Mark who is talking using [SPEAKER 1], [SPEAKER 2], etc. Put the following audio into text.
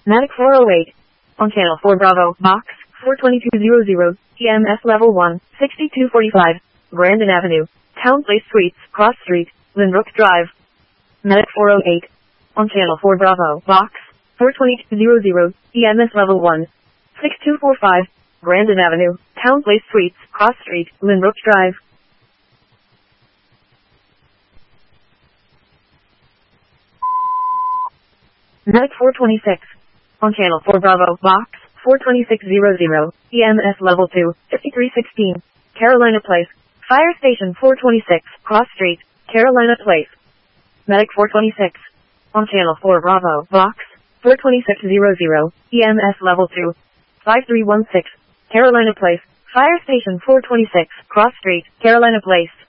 [SPEAKER 1] Medic 408. On channel 4 Bravo, box 42200, EMS level 1, 6245, Brandon Avenue, Town Place Suites, Cross Street, Lynbrook Drive. Medic 408. On channel 4 Bravo, box 42200, EMS level 1, 6245, Brandon Avenue, Town Place Suites, Cross Street, Lynbrook Drive. Medic 426. On channel 4 Bravo, box 42600, EMS level 2, 5316, Carolina Place, Fire Station 426, Cross Street, Carolina Place. Medic 426. On channel 4 Bravo, box 42600, EMS level 2, 5316, Carolina Place, Fire Station 426, Cross Street, Carolina Place.